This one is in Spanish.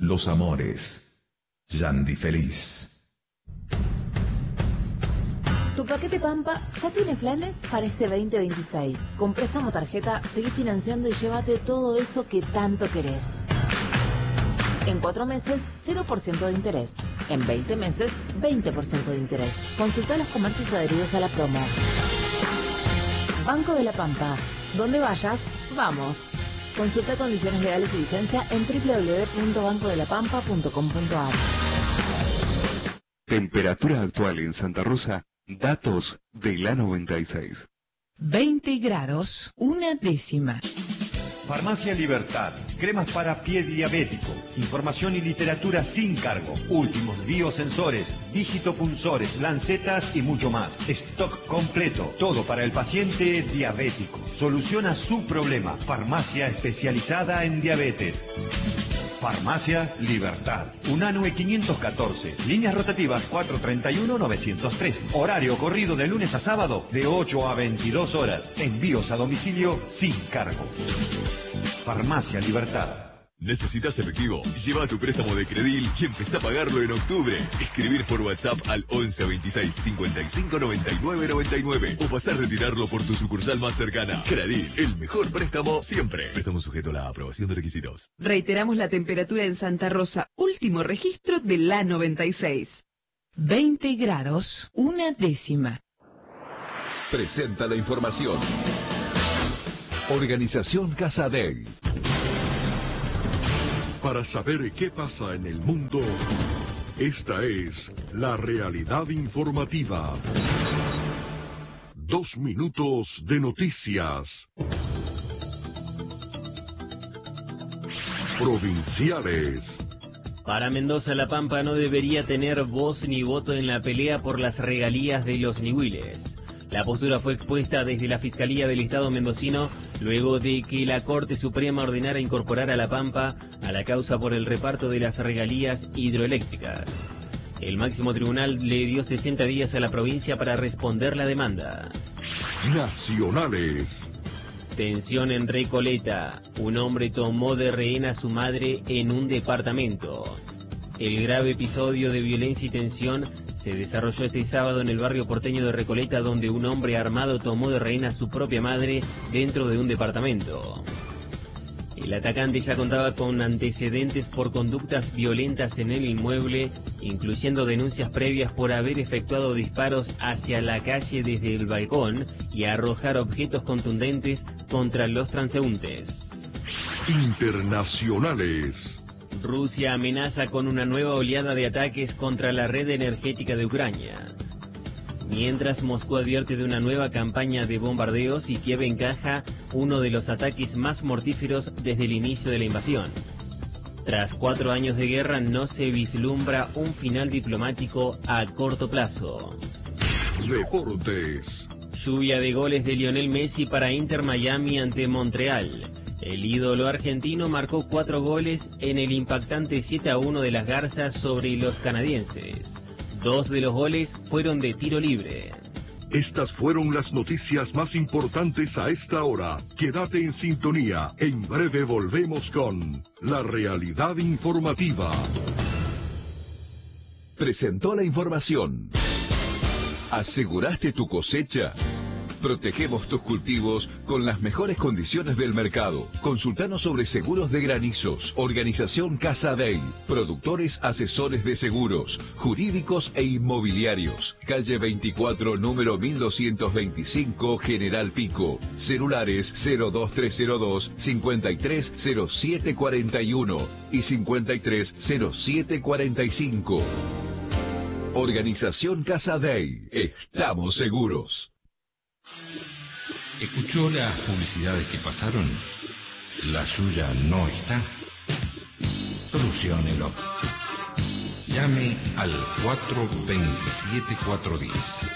Los Amores. Yandy Feliz. Tu paquete Pampa ya tiene planes para este 2026. Con préstamo tarjeta, seguí financiando y llévate todo eso que tanto querés. En 4 meses, 0% de interés. En 20 meses, 20% de interés. Consulta los comercios adheridos a la promo. Banco de la Pampa. Donde vayas, vamos. Consulta condiciones legales y vigencia en www.bancodelapampa.com.ar. Temperatura actual en Santa Rosa. Datos de la 96. 20 grados, 1/10. Farmacia Libertad. Cremas para pie diabético. Información y literatura sin cargo. Últimos biosensores, digitopunzores, lancetas y mucho más. Stock completo. Todo para el paciente diabético. Soluciona su problema. Farmacia especializada en diabetes. Farmacia Libertad. Unanue 514. Líneas rotativas 431-903. Horario corrido de lunes a sábado de 8 a 22 horas. Envíos a domicilio sin cargo. Farmacia Libertad. ¿Necesitas efectivo? Lleva tu préstamo de Credil y empezá a pagarlo en octubre. Escribir por WhatsApp al 11 26 55 99 99 o pasar a retirarlo por tu sucursal más cercana. Credil, el mejor préstamo siempre. Préstamo sujeto a la aprobación de requisitos. Reiteramos la temperatura en Santa Rosa. Último registro de la 96. 20 grados, 1/10. Presenta la información. Organización Casadei. Para saber qué pasa en el mundo, esta es la realidad informativa. 2 minutos de noticias. Provinciales. Para Mendoza, La Pampa no debería tener voz ni voto en la pelea por las regalías de los ñihuiles. La postura fue expuesta desde la Fiscalía del Estado mendocino luego de que la Corte Suprema ordenara incorporar a La Pampa a la causa por el reparto de las regalías hidroeléctricas. El máximo tribunal le dio 60 días a la provincia para responder la demanda. Nacionales. Tensión en Recoleta. Un hombre tomó de rehén a su madre en un departamento. El grave episodio de violencia y tensión se desarrolló este sábado en el barrio porteño de Recoleta, donde un hombre armado tomó de rehén a su propia madre dentro de un departamento. El atacante ya contaba con antecedentes por conductas violentas en el inmueble, incluyendo denuncias previas por haber efectuado disparos hacia la calle desde el balcón y arrojar objetos contundentes contra los transeúntes. Internacionales. Rusia amenaza con una nueva oleada de ataques contra la red energética de Ucrania. Mientras Moscú advierte de una nueva campaña de bombardeos y Kiev encaja uno de los ataques más mortíferos desde el inicio de la invasión. Tras 4 años de guerra no se vislumbra un final diplomático a corto plazo. Deportes. Lluvia de goles de Lionel Messi para Inter Miami ante Montreal. El ídolo argentino marcó 4 goles en el impactante 7-1 de las Garzas sobre los canadienses. 2 de los goles fueron de tiro libre. Estas fueron las noticias más importantes a esta hora. Quédate en sintonía. En breve volvemos con la realidad informativa. Presentó la información. ¿Aseguraste tu cosecha? Protegemos tus cultivos con las mejores condiciones del mercado. Consultanos sobre seguros de granizos. Organización Casadei. Productores asesores de seguros, jurídicos e inmobiliarios. Calle 24, número 1225, General Pico. Celulares 02302 530741 y 530745. Organización Casadei. Estamos seguros. ¿Escuchó las publicidades que pasaron? ¿La suya no está? Soluciónelo. Llame al 427-410.